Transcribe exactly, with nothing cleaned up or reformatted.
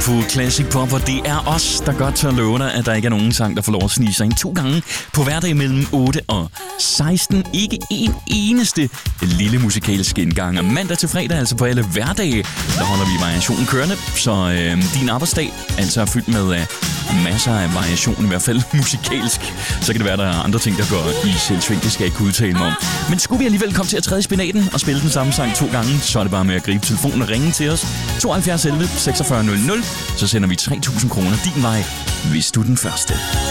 på Classic Pop, og det er os, der godt tør love dig, at der ikke er nogen sang, der får lov at snige sig ind to gange på hverdag mellem otte og seksten. Ikke en eneste lille musikalsk indgang. Og mandag til fredag, altså på alle hverdage, der holder vi variationen kørende. Så øh, din arbejdsdag altså er fyldt med øh, masser af variation, i hvert fald musikalsk. Så kan det være, der er andre ting, der går i selvsving. Det skal jeg ikke kunne udtale mig om. Men skulle vi alligevel komme til at træde i spinaten og spille den samme sang to gange, så er det bare med at gribe telefonen og ringe til os. tooghalvfjerds elleve seksogfyrre nul nul. Så sender vi tre tusind kroner din vej, hvis du er den første.